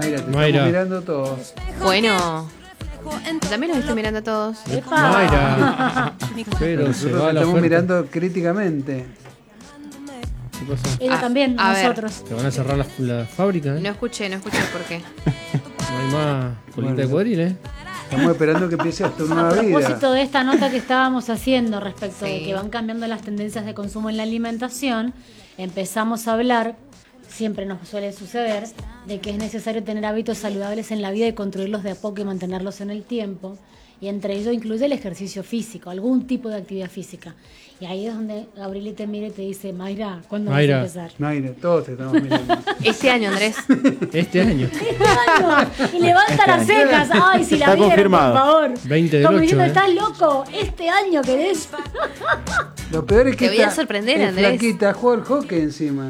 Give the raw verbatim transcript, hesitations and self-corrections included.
Mayra, te Mayra. estamos mirando todos. Bueno, también los estoy mirando a todos. ¡Epa! Mayra. Pero se Nosotros va te la estamos oferta. mirando críticamente. ¿Qué pasó? Ella Ah, también, a ver. nosotros. ¿Te van a cerrar la, la fábrica? ¿eh? No escuché, no escuché por qué. No hay más colita Bueno. de cuadril, ¿eh? Estamos esperando que empiece tu A nueva propósito vida. de esta nota que estábamos haciendo respecto de Sí. que van cambiando las tendencias de consumo en la alimentación, empezamos a hablar, siempre nos suele suceder, de que es necesario tener hábitos saludables en la vida y construirlos de a poco y mantenerlos en el tiempo. Y entre ellos incluye el ejercicio físico, algún tipo de actividad física. Y ahí es donde Gabriel te mira y te dice, Mayra, ¿cuándo Mayra. vas a empezar? Mayra, todos te estamos mirando. Este año, Andrés. Este año. ¡Este año! Y levanta las cejas. ¡Ay, si la Está vieron, confirmado. por favor! veinte del Como ocho, diciendo, ¿eh? ¿estás loco? ¿Este año querés? Lo peor es que Te voy a esta sorprender, es Andrés. flaquita, juega al hockey encima.